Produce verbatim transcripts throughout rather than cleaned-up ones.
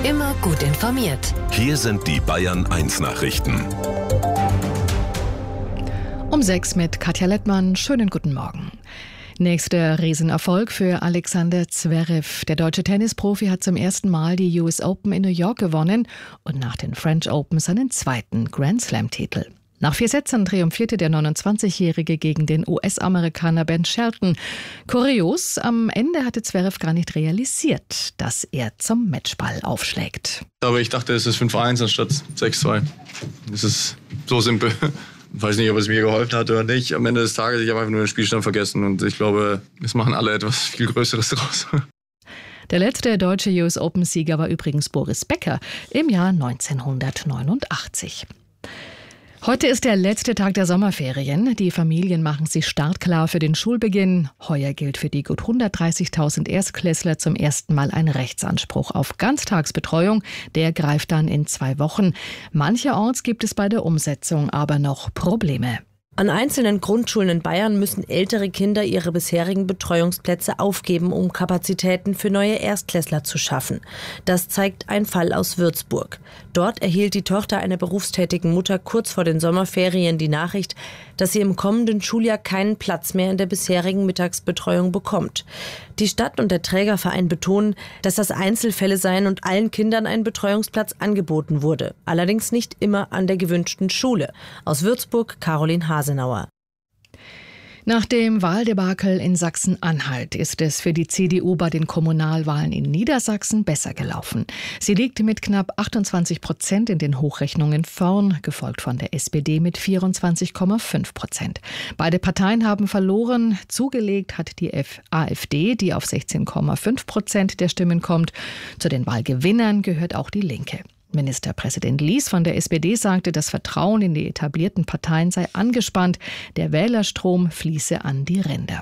Immer gut informiert. Hier sind die Bayern eins Nachrichten. Um sechs mit Katja Lettmann. Schönen guten Morgen. Nächster Riesenerfolg für Alexander Zverev. Der deutsche Tennisprofi hat zum ersten Mal die U S Open in New York gewonnen und nach den French Open seinen zweiten Grand Slam-Titel. Nach vier Sätzen triumphierte der neunundzwanzigjährige gegen den U S-Amerikaner Ben Shelton. Kurios, am Ende hatte Zverev gar nicht realisiert, dass er zum Matchball aufschlägt. Aber ich dachte, es ist fünf eins anstatt sechs zwei. Es ist so simpel. Ich weiß nicht, ob es mir geholfen hat oder nicht. Am Ende des Tages, ich habe einfach nur den Spielstand vergessen. Und ich glaube, es machen alle etwas viel Größeres draus. Der letzte deutsche U S Open-Sieger war übrigens Boris Becker im Jahr neunzehnhundertneunundachtzig. Heute ist der letzte Tag der Sommerferien. Die Familien machen sich startklar für den Schulbeginn. Heuer gilt für die gut hundertdreißigtausend Erstklässler zum ersten Mal ein Rechtsanspruch auf Ganztagsbetreuung. Der greift dann in zwei Wochen. Mancherorts gibt es bei der Umsetzung aber noch Probleme. An einzelnen Grundschulen in Bayern müssen ältere Kinder ihre bisherigen Betreuungsplätze aufgeben, um Kapazitäten für neue Erstklässler zu schaffen. Das zeigt ein Fall aus Würzburg. Dort erhielt die Tochter einer berufstätigen Mutter kurz vor den Sommerferien die Nachricht, dass sie im kommenden Schuljahr keinen Platz mehr in der bisherigen Mittagsbetreuung bekommt. Die Stadt und der Trägerverein betonen, dass das Einzelfälle seien und allen Kindern ein Betreuungsplatz angeboten wurde. Allerdings nicht immer an der gewünschten Schule. Aus Würzburg, Caroline Hasenauer. Nach dem Wahldebakel in Sachsen-Anhalt ist es für die C D U bei den Kommunalwahlen in Niedersachsen besser gelaufen. Sie liegt mit knapp achtundzwanzig Prozent in den Hochrechnungen vorn, gefolgt von der S P D mit vierundzwanzig Komma fünf Prozent. Beide Parteien haben verloren. Zugelegt hat die A f D, die auf sechzehn Komma fünf Prozent der Stimmen kommt. Zu den Wahlgewinnern gehört auch die Linke. Ministerpräsident Lies von der S P D sagte, das Vertrauen in die etablierten Parteien sei angespannt. Der Wählerstrom fließe an die Ränder.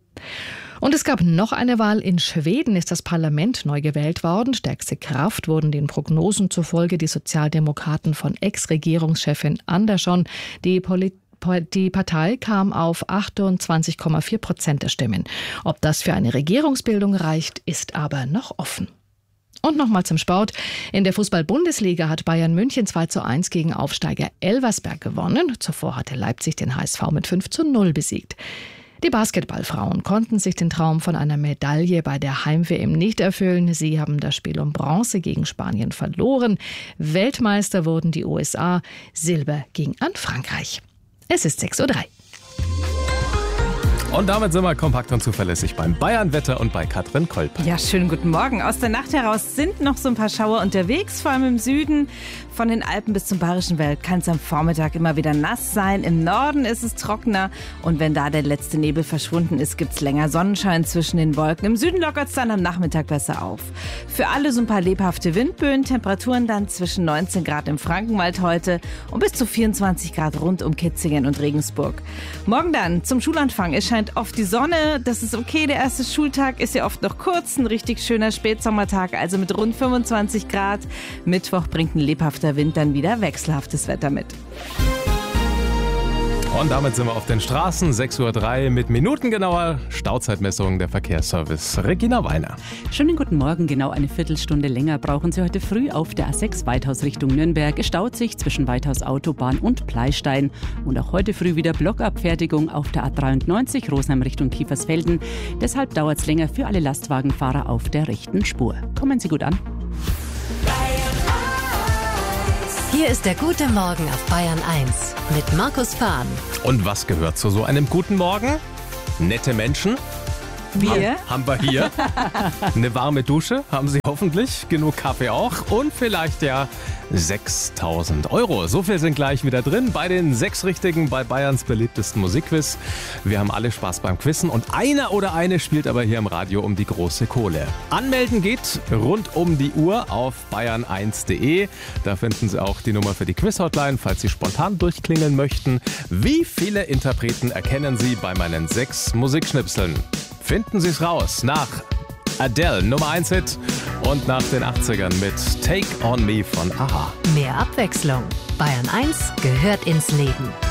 Und es gab noch eine Wahl. In Schweden ist das Parlament neu gewählt worden. Stärkste Kraft wurden den Prognosen zufolge die Sozialdemokraten von Ex-Regierungschefin Andersson. Die Politik Die Partei kam auf achtundzwanzig Komma vier Prozent der Stimmen. Ob das für eine Regierungsbildung reicht, ist aber noch offen. Und nochmal zum Sport. In der Fußball-Bundesliga hat Bayern München zwei zu eins gegen Aufsteiger Elversberg gewonnen. Zuvor hatte Leipzig den H S V mit fünf zu null besiegt. Die Basketballfrauen konnten sich den Traum von einer Medaille bei der Heim-W M nicht erfüllen. Sie haben das Spiel um Bronze gegen Spanien verloren. Weltmeister wurden die U S A. Silber ging an Frankreich. Es ist sechs Uhr drei. Und damit sind wir kompakt und zuverlässig beim Bayern-Wetter und bei Katrin Kolb. Ja, schönen guten Morgen. Aus der Nacht heraus sind noch so ein paar Schauer unterwegs, vor allem im Süden. Von den Alpen bis zum Bayerischen Wald kann es am Vormittag immer wieder nass sein. Im Norden ist es trockener und wenn da der letzte Nebel verschwunden ist, gibt es länger Sonnenschein zwischen den Wolken. Im Süden lockert es dann am Nachmittag besser auf. Für alle so ein paar lebhafte Windböen, Temperaturen dann zwischen neunzehn Grad im Frankenwald heute und bis zu vierundzwanzig Grad rund um Kitzingen und Regensburg. Morgen dann zum Schulanfang. Es scheint oft die Sonne, das ist okay. Der erste Schultag ist ja oft noch kurz, ein richtig schöner Spätsommertag, also mit rund fünfundzwanzig Grad. Mittwoch bringt ein lebhafter Wind dann wieder wechselhaftes Wetter mit. Und damit sind wir auf den Straßen, sechs Uhr drei mit minutengenauer Stauzeitmessung der Verkehrsservice. Regina Weiner. Schönen guten Morgen. Genau eine Viertelstunde länger brauchen Sie heute früh auf der A sechs Weithaus Richtung Nürnberg. Es staut sich zwischen Weithaus Autobahn und Pleistein. Und auch heute früh wieder Blockabfertigung auf der A dreiundneunzig Rosenheim Richtung Kiefersfelden. Deshalb dauert es länger für alle Lastwagenfahrer auf der rechten Spur. Kommen Sie gut an. Hier ist der gute Morgen auf Bayern eins mit Markus Fahn. Und was gehört zu so einem guten Morgen? Nette Menschen. Wir? Haben, haben wir hier. Eine warme Dusche haben Sie hoffentlich. Genug Kaffee auch. Und vielleicht ja sechstausend Euro. So viel sind gleich wieder drin bei den sechs Richtigen bei Bayerns beliebtesten Musikquiz. Wir haben alle Spaß beim Quizzen und einer oder eine spielt aber hier im Radio um die große Kohle. Anmelden geht rund um die Uhr auf bayern eins punkt de. Da finden Sie auch die Nummer für die Quiz-Hotline, falls Sie spontan durchklingeln möchten. Wie viele Interpreten erkennen Sie bei meinen sechs Musikschnipseln? Finden Sie es raus nach Adele, Nummer eins Hit und nach den achtzigern mit Take On Me von a-ha. Mehr Abwechslung. Bayern eins gehört ins Leben.